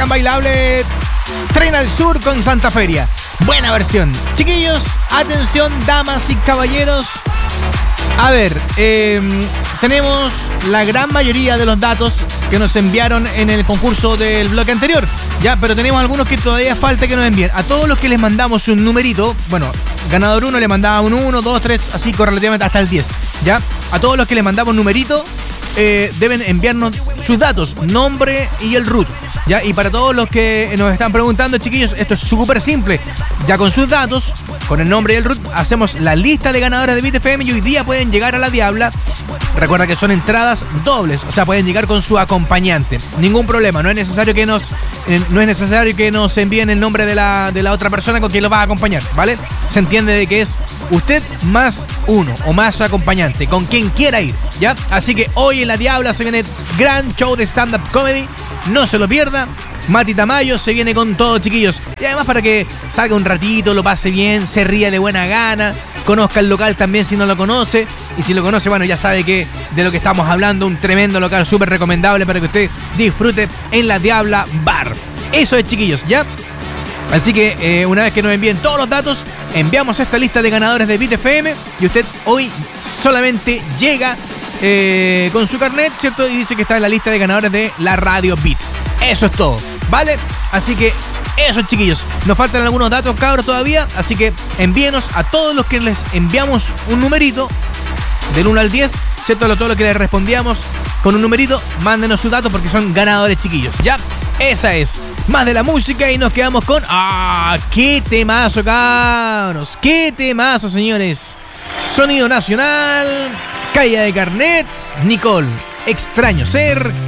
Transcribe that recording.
gran bailable Tren al Sur con Santa Feria. Buena versión. Chiquillos, atención, damas y caballeros. A ver, tenemos la gran mayoría de los datos que nos enviaron en el concurso del bloque anterior, ya, pero tenemos algunos que todavía falta que nos envíen. A todos los que les mandamos un numerito, bueno, ganador 1 le mandaba un 1, 2, 3, así correlativamente hasta el 10, ya. A todos los que les mandamos numerito, deben enviarnos sus datos, nombre y el root, ya. Y para todos los que nos están preguntando, chiquillos, esto es súper simple. Ya con sus datos, con el nombre y el root, hacemos la lista de ganadores de Beat FM y hoy día pueden llegar a la Diabla. Recuerda que son entradas dobles, o sea, pueden llegar con su acompañante. Ningún problema, no es necesario que nos envíen el nombre de la otra persona con quien los va a acompañar, ¿vale? Se entiende de que es usted más uno o más su acompañante, con quien quiera ir, ¿ya? Así que hoy en la Diabla se viene gran show de stand-up comedy, no se lo pierda. Mati Tamayo se viene con todo, chiquillos. Y además para que salga un ratito, lo pase bien, se ría de buena gana, conozca el local también si no lo conoce. Y si lo conoce, bueno, ya sabe que de lo que estamos hablando, un tremendo local súper recomendable para que usted disfrute en la Diabla Bar. Eso es, chiquillos, ¿ya? Así que una vez que nos envíen todos los datos, enviamos esta lista de ganadores de Beat FM y usted hoy solamente llega con su carnet, ¿cierto? Y dice que está en la lista de ganadores de la Radio Beat. Eso es todo, ¿vale? Así que eso, chiquillos. Nos faltan algunos datos, cabros, todavía. Así que envíenos a todos los que les enviamos un numerito del 1 al 10, ¿cierto? A todos los que les respondíamos con un numerito, mándenos sus datos porque son ganadores, chiquillos, ¿ya? Esa es. Más de la música y nos quedamos con... ¡Ah! ¡Qué temazo, cabros! ¡Qué temazo, señores! Sonido nacional, caída de carnet, Nicole, Extraño Ser...